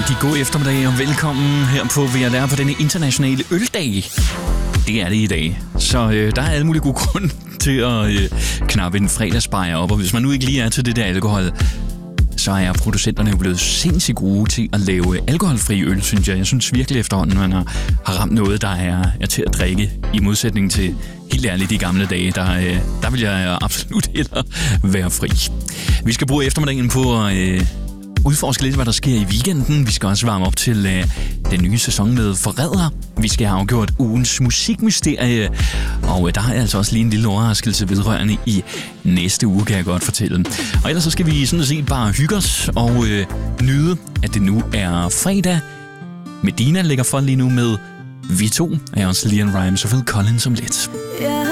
Rigtig god eftermiddag og velkommen her på VLR på denne internationale øldag. Det er det i dag, så der er alle mulige gode grunde til at knappe en fredagsbajer op. Og hvis man nu ikke lige er til det der alkohol, så er producenterne jo blevet sindssygt gode til at lave alkoholfri øl, synes jeg. Jeg synes virkelig efterhånden, man har ramt noget, der er til at drikke, i modsætning til helt ærligt de gamle dage. Der vil jeg absolut hellere være fri. Vi skal bruge eftermiddagen på at udforske lidt, hvad der sker i weekenden. Vi skal også varme op til den nye sæson med Forræder. Vi skal have afgjort ugens musikmysterie, og der er altså også lige en lille overraskelse vedrørende i næste uge, kan jeg godt fortælle. Og ellers så skal vi sådan set bare hygge os og nyde, at det nu er fredag. Medina lægger for lige nu med Vi To, er også Leon Rimes og Phil Collins om lidt.